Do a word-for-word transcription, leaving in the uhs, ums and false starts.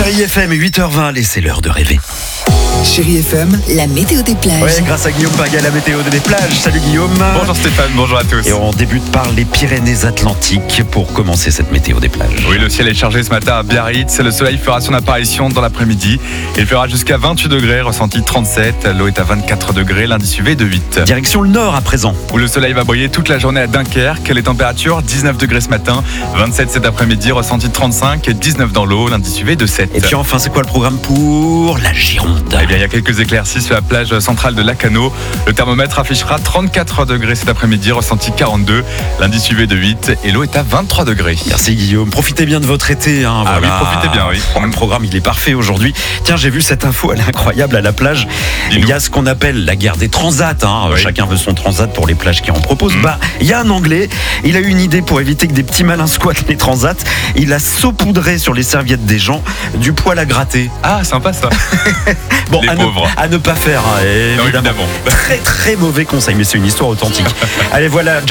Chérie F M, huit heures vingt, c'est l'heure de rêver. Chérie F M, la météo des plages. Ouais, grâce à Guillaume Paga, la météo des plages. Salut Guillaume. Bonjour Stéphane, bonjour à tous. Et on débute par les Pyrénées-Atlantiques pour commencer cette météo des plages. Oui, le ciel est chargé ce matin à Biarritz. Le soleil fera son apparition dans l'après-midi. Il fera jusqu'à vingt-huit degrés, ressenti trente-sept. L'eau est à vingt-quatre degrés, l'indice U V de huit. Direction le nord à présent. Où le soleil va briller toute la journée à Dunkerque. Les températures, dix-neuf degrés ce matin, vingt-sept cet après-midi, ressenti trente-cinq, dix-neuf dans l'eau, l'indice U V de sept. Et puis enfin, c'est quoi le programme pour la Gironde? Eh bien, il y a quelques éclaircies sur la plage centrale de Lacanau. Le thermomètre affichera trente-quatre degrés cet après-midi, ressenti quarante-deux, l'indice U V de huit et l'eau est à vingt-trois degrés. Merci Guillaume, profitez bien de votre été. Hein, ah voilà. oui, profitez bien, oui. Le programme, il est parfait aujourd'hui. Tiens, j'ai vu cette info, elle est incroyable à la plage. Dis-nous. Il y a ce qu'on appelle la guerre des transats. Hein. Oui. Chacun veut son transat pour les plages qui en proposent. Mmh. Bah, il y a un Anglais, il a eu une idée pour éviter que des petits malins squattent les transats. Il a saupoudré sur les serviettes des gens du poil à gratter. Ah, sympa ça. Bon, Les à, ne, pauvres. à ne pas faire, hein, Non, évidemment. évidemment. Très très mauvais conseil, mais c'est une histoire authentique. Allez, voilà.